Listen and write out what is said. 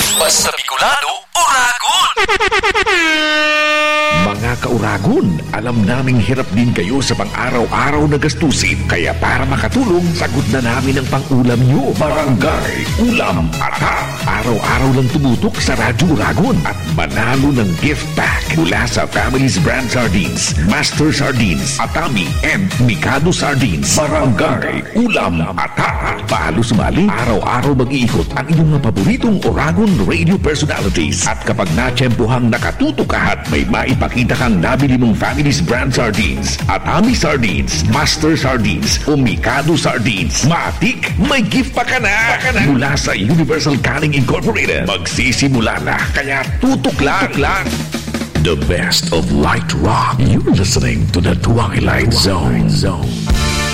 Basta Bicolano, Uragon! Mga kauragon, alam naming hirap din kayo sa pang-araw-araw na gastusin. Kaya para makatulong, sagot na namin ang pang-ulam nyo. Barangay Ulam Ata. Araw-araw lang tumutok sa Radyo Uragon at manalo ng gift pack mula sa Family's Brand Sardines, Master Sardines, Atami, and Mikado Sardines. Barangay Ulam Ata. Pahalo sumali, araw-araw mag-iikot ang inyong mga paboritong Uragon radio personalities. At kapag natsyempohang nakatutok ka at may maipakita kang nabili mong Family's Brand Sardines, Atami Sardines, Master Sardines, o Mikado Sardines, matik, may gift pa ka na. Mula sa Universal Canning Incorporated. Magsisimula na, kaya tutok lang. The best of light rock. You're listening to the Twilight Zone.